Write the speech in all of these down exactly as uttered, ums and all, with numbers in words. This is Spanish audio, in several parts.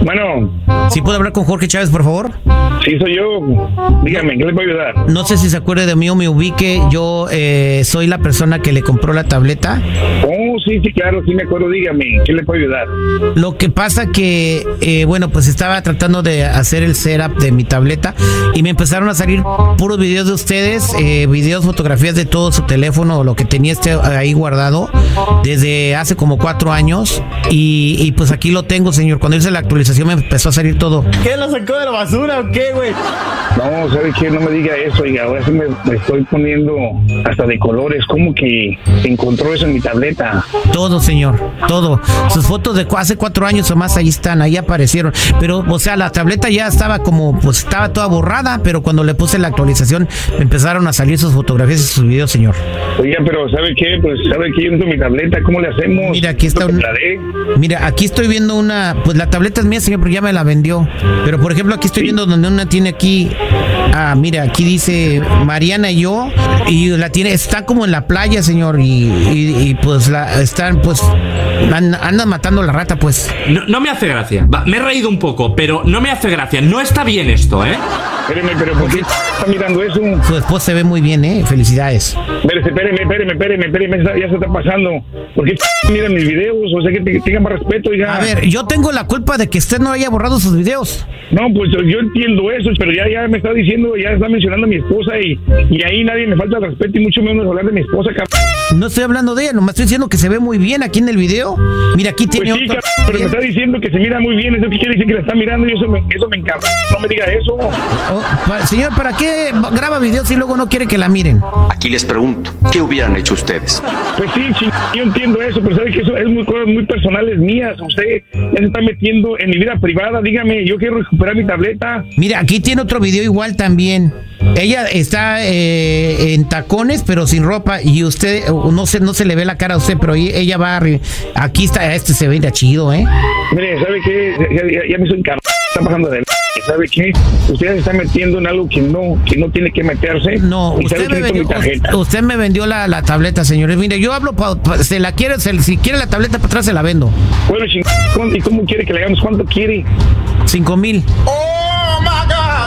Bueno. ¿Sí puedo hablar con Jorge Chávez, por favor? Sí, soy yo. Dígame, ¿qué le puedo ayudar? No sé si se acuerde de mí o me ubique. Yo eh, soy la persona que le compró la tableta. Oh, sí, sí, claro, sí me acuerdo. Dígame, ¿qué le puedo ayudar? Lo que pasa que, eh, bueno, pues estaba tratando de hacer el setup de mi tableta y me empezaron a salir puros videos de ustedes, eh, videos, fotografías de todo su teléfono o lo que tenía este ahí guardado desde hace como cuatro años y, y pues aquí lo tengo, señor. Cuando hice la actualización me empezó a salir todo. ¿Qué, lo sacó de la basura o qué, güey? No, ¿sabe qué? No me diga eso, oiga. Ahora sí me, me estoy poniendo hasta de colores. ¿Cómo que encontró eso en mi tableta? Todo, señor, todo. Sus fotos de hace cuatro años o más ahí están, ahí aparecieron. Pero, o sea, la tableta ya estaba como, pues estaba toda borrada, pero cuando le puse la actualización me empezaron a salir sus fotografías y sus videos, señor. Oiga, pero ¿sabe qué? Pues, ¿sabe qué? Yo uso mi tableta, ¿cómo le hacemos? Mira, aquí está un... Mira, aquí estoy viendo una... Pues la tableta es mía, señor, pero ya me la vendió. Pero, por ejemplo, aquí estoy viendo donde una tiene aquí... Ah, mira, aquí dice Mariana y yo, y la tiene, está como en la playa, señor, y, y, y pues la están, pues, andan, andan matando a la rata, pues. No, no me hace gracia. Va, me he reído un poco, pero no me hace gracia. No está bien esto, ¿eh? Espéreme, pero ¿por qué está mirando eso? Su esposa se ve muy bien, ¿eh? Felicidades. Espéreme, espéreme, espéreme, espéreme, espéreme, ya se está pasando. ¿Por qué miran mis videos? O sea, que te, tengan más respeto, ya. A ver, yo tengo la culpa de que usted no haya borrado sus videos. No, pues yo, yo entiendo eso, pero ya, ya me está diciendo, ya está mencionando a mi esposa y, y ahí nadie me falta el respeto y mucho menos hablar de mi esposa, cabrón. No estoy hablando de ella, nomás estoy diciendo que se ve muy bien aquí en el video. Mira, aquí tiene pues sí, otro... cabrón, pero me está diciendo que se mira muy bien, eso que quiere decir que la está mirando y eso me, eso me encanta. No me diga eso. Oh, pa, señor, ¿para qué graba videos y luego no quiere que la miren? Aquí les pregunto, ¿qué hubieran hecho ustedes? Pues sí, ching, yo entiendo eso, pero sabe que eso es muy cosas muy personales mías. Usted ya se está metiendo en mi vida privada. Dígame, yo quiero recuperar mi tableta. Mira, aquí tiene otro video igual también. Ella está eh, en tacones, pero sin ropa, y usted, no se, no se le ve la cara a usted, pero ella va, aquí está, este se ve chido, ¿eh? Mire, ¿sabe qué? Ya, ya, ya me estoy encargando, está pasando de... ¿Sabe qué? Usted se está metiendo en algo que no, que no tiene que meterse. No, usted me, vendió, usted, usted me vendió la, la tableta, señores. Mire, yo hablo, pa, pa, se la quiere, se, si quiere la tableta para atrás se la vendo. Bueno, ching, ¿y cómo quiere que le hagamos? ¿Cuánto quiere? Cinco mil. ¡Oh, my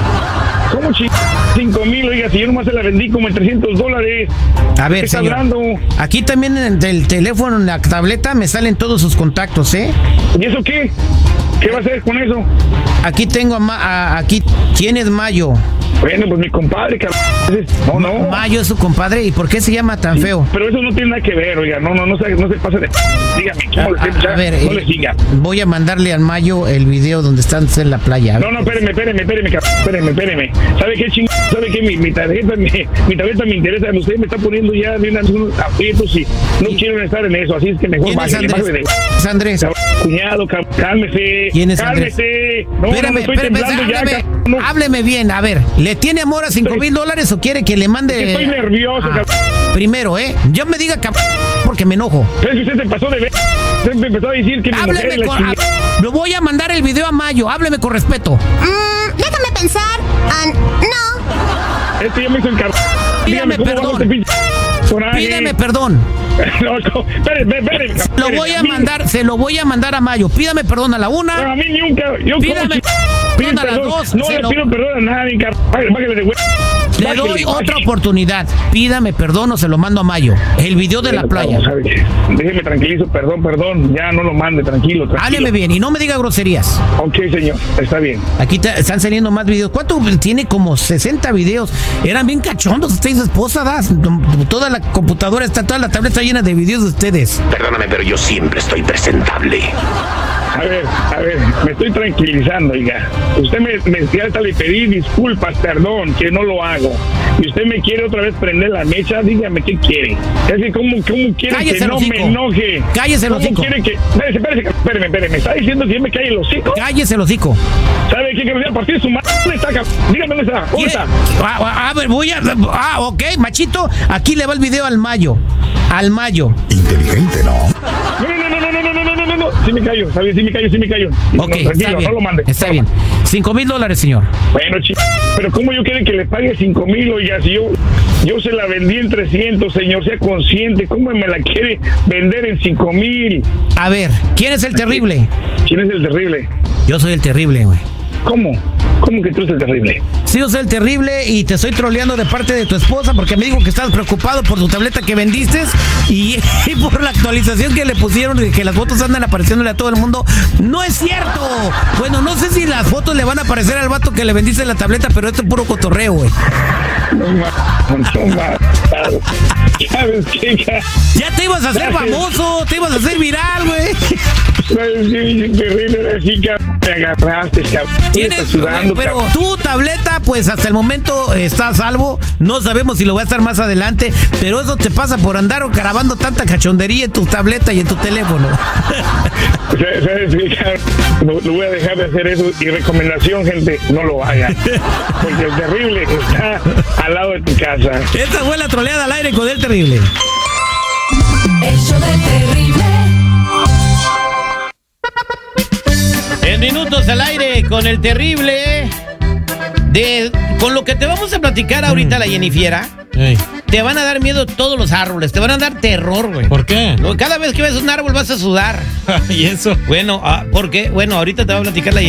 God! ¿Cómo ching? Cinco mil, oiga, si yo nomás se la vendí como en trescientos dólares. A ver, señor, aquí también en el teléfono, en la tableta, me salen todos sus contactos, ¿eh? ¿Y eso qué? ¿Qué va a hacer con eso? Aquí tengo a, Ma a aquí, ¿quién es Mayo? Bueno, pues mi compadre, cabrón. No, no. Mayo es su compadre, ¿y por qué se llama tan sí, feo? Pero eso no tiene nada que ver, oiga, no, no, no se, no se pase de... Dígame, ¿cómo a, le a, a ver, no eh, le siga? Voy a mandarle al Mayo el video donde están en la playa. No, no, espéreme, espéreme, espéreme, cabrón, espéreme, espéreme. ¿Sabe qué ching? ¿Sabe qué? Mi, mi tarjeta, mi, mi tableta me interesa. Usted me está poniendo ya de unas, unos aprietos y no sí. quiero estar en eso, así es que mejor bájale, bájale de... ¿Es Andrés? Cuñado, cabrón, cálmese. ¿Quién es Andrés? Cálmese. No, espérame, no, estoy espérame, temblando hábleme, ya, cabrón, no. Hábleme bien, a ver, ¿le tiene amor a cinco mil dólares o quiere que le mande? Estoy nervioso, ah, cabrón. Primero, ¿eh? Yo me diga cabrón porque me enojo. Pero es que usted se pasó de ver. Usted me empezó a decir que me hábleme enojé con, la a, lo voy a mandar el video a Mayo, hábleme con respeto. Mm, déjame pensar. Uh, no. Este ya me hizo el cabrón. Pídeme perdón. Pídeme perdón. No, no, espéreme, espéreme. Lo voy a mandar, se lo voy a mandar a Mayo. Pídame perdón a la una. No, a mí nunca. Yo pídame perdón a las dos. No le lo... pido perdón a nadie, bájale de güey. Le bájale, doy bájale. Otra oportunidad. Pídame perdón o se lo mando a Mayo. El video de la playa. Déjeme tranquilizo, perdón, perdón. Ya no lo mande, tranquilo, tranquilo. Hábleme bien y no me diga groserías. Ok, señor, está bien. Aquí te, están saliendo más videos. ¿Cuánto tiene? Como sesenta videos. Eran bien cachondos. Usted y su esposa, das. Toda la computadora está, toda la tableta está llena de videos de ustedes. Perdóname, pero yo siempre estoy presentable. A ver, a ver, me estoy tranquilizando, oiga. Usted me, me ya hasta le pedí disculpas, perdón, que no lo hago. Y usted me quiere otra vez prender la mecha, dígame qué quiere. Es que, ¿cómo, cómo quiere Cállese que no me enoje? Cállese el hocico. ¿Cómo quiere que...? Espérese, espérese, espéreme, espéreme. ¿Me está diciendo que yo me calle el hocico? Cállese el hocico. ¿Sabe qué? Que me voy a partir su madre. ¿Dónde está? Dígame dónde está. ¿Dónde está? A, a ver, voy a... Ah, ok, machito. Aquí le va el video al Mayo. Al Mayo. Inteligente, ¿no? No, no, no, no, no, no, no, no, no, no. Sí me callo, ¿sabes? Sí me callo, sí me callo. Ok, no, tranquilo, está bien. No lo mande. Está bien. Cinco mil dólares, señor. Bueno, ch... pero ¿cómo yo quiero que le pague cinco mil? Oiga, si yo, yo se la vendí en trescientos, señor, sea consciente. ¿Cómo me la quiere vender en cinco mil? A ver, ¿quién es el terrible? ¿Quién es el terrible? Yo soy el terrible, güey. ¿Cómo? ¿Cómo que tú eres el terrible? Sí, yo soy el terrible y te estoy troleando de parte de tu esposa porque me dijo que estás preocupado por tu tableta que vendiste y, y por la actualización que le pusieron de que las fotos andan apareciéndole a todo el mundo. ¡No es cierto! Bueno, no sé si las fotos le van a aparecer al vato que le vendiste la tableta, pero esto es puro cotorreo, güey. No más, no más. ¿Sabes qué? Ya te ibas a hacer famoso, te ibas a hacer viral, güey. ¿Sabes qué? Terrible, así que te agarraste, cabrón. Tienes, sudando, pero cabrón. Tu tableta, pues hasta el momento está a salvo. No sabemos si lo va a estar más adelante, pero eso te pasa por andar grabando tanta cachondería en tu tableta y en tu teléfono. ¿Sabes qué, cabrón? No, no voy a dejar de hacer eso. Y recomendación, gente, no lo hagan. Porque el terrible está al lado de tu casa. Esta fue la troleada al aire con el terrible. El show del terrible. En minutos al aire con el terrible. De, con lo que te vamos a platicar ahorita, mm. la Jennifiera. Hey. Te van a dar miedo todos los árboles. Te van a dar terror, güey. ¿Por qué? Cada vez que ves un árbol vas a sudar. ¿Y eso? Bueno, uh, ¿por qué? Bueno, ahorita te va a platicar la Jennifiera.